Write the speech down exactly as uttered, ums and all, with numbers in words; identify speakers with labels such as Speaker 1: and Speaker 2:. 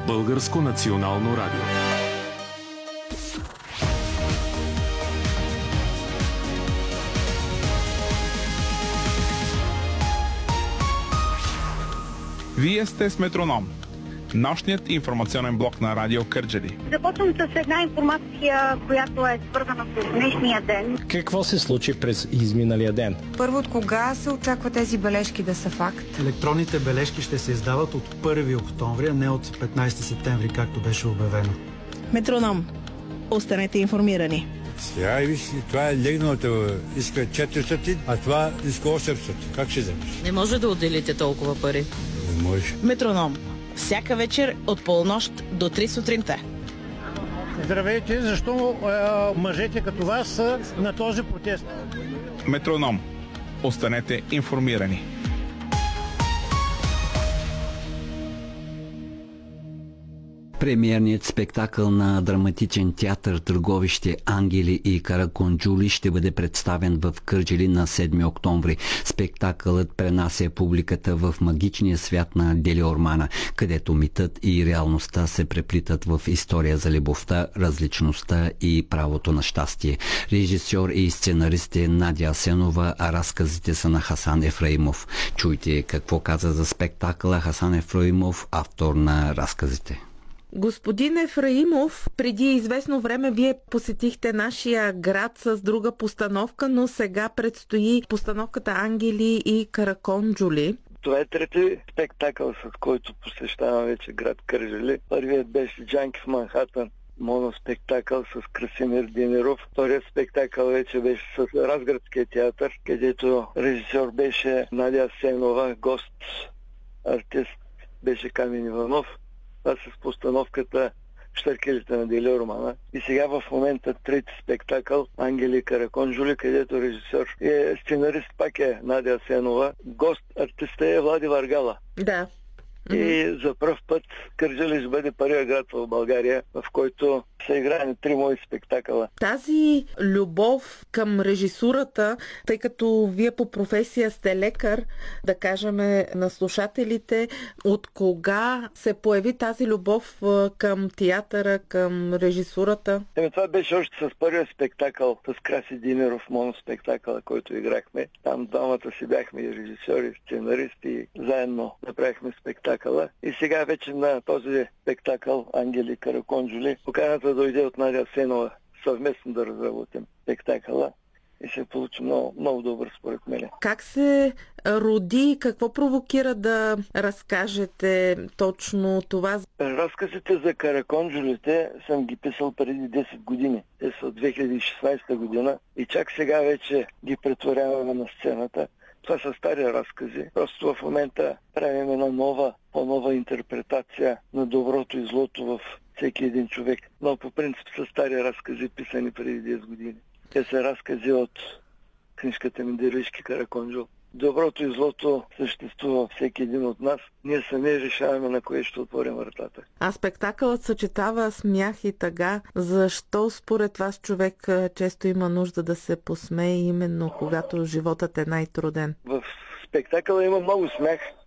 Speaker 1: Българско национално радио.
Speaker 2: Вие сте с Метроном, нощният информационен блок на Радио Кърджали.
Speaker 3: Започвам с една информация, която е свързана с днешния ден.
Speaker 4: Какво се случи през изминалия ден?
Speaker 5: Първо, от кога се очаква тези бележки да са факт?
Speaker 6: Електронните бележки ще се издават от първи октомври, а не от петнайсети септември, както беше обявено.
Speaker 7: Метроном. Останете информирани.
Speaker 8: Сега виж, това е легналата, иска четиристотин, а това иска осемстотин. Как ще вземеш?
Speaker 9: Не може да отделите толкова пари.
Speaker 8: Не може.
Speaker 7: Метроном. Всяка вечер от полунощ до три сутринта.
Speaker 10: Здравейте, защо е, мъжете като вас са на този протест?
Speaker 2: Метроном. Останете информирани.
Speaker 11: Премиерният спектакъл на драматичен театър Търговище Ангели и Караконджули ще бъде представен в Кърджали на седми октомври. Спектакълът пренася публиката в магичния свят на Делиормана, където митът и реалността се преплитат в история за любовта, различността и правото на щастие. Режисьор и сценарист е Надя Асенова, а разказите са на Хасан Ефраимов. Чуйте какво каза за спектакъла Хасан Ефраимов, автор на разказите.
Speaker 12: Господин Ефраимов, преди известно време вие посетихте нашия град с друга постановка, но сега предстои постановката Ангели и Караконджули.
Speaker 13: Това е трети спектакъл, с който посещавам вече град Кърджали. Първият беше Джанки в Манхатън, моноспектакъл с Красимир Демиров. Вторият спектакъл вече беше с Разградския театър, където режисьор беше Надя Асенова, гост артист беше Камен Иванов. Това с постановката Щъркелите на Делиормана. И сега в момента трети спектакъл Ангели и Караконджули, където режисьор е сценарист пак е Надя Асенова. Гост артиста е Влади Варгала.
Speaker 12: Да.
Speaker 13: И за пръв път Кърджали ще бъде първият град в България, в който са играни три мои спектакъла.
Speaker 12: Тази любов към режисурата, тъй като вие по професия сте лекар, да кажем на слушателите, от кога се появи тази любов към театъра, към режисурата?
Speaker 13: Еми, това беше още с първия спектакъл с Краси Димиров, моноспектакъла, който играхме. Там двамата си бяхме и режисьори, сценаристи, и заедно направихме спектакъл. И сега вече на този спектакъл Ангели Караконджули поканата дойде от Надя Асенова съвместно да разработим спектакъла и се получи много, много добър според мен.
Speaker 12: Как се роди, какво провокира да разкажете точно това?
Speaker 13: Разказите за Караконджулите съм ги писал преди десет години. Те са от две хиляди и шестнайсета година и чак сега вече ги претворяваме на сцената. Това са стари разкази. Просто в момента правим една нова, по-нова интерпретация на доброто и злото в всеки един човек. Но по принцип са стари разкази, писани преди десет години. Те са разкази от книжката ми Дервишки Караконджул. Доброто и злото съществува във всеки един от нас. Ние сами решаваме на кое ще отворим вратата.
Speaker 12: А спектакълът съчетава смях и тъга. Защо според вас човек често има нужда да се посмее именно когато животът е най-труден?
Speaker 13: В спектакъла има много смях,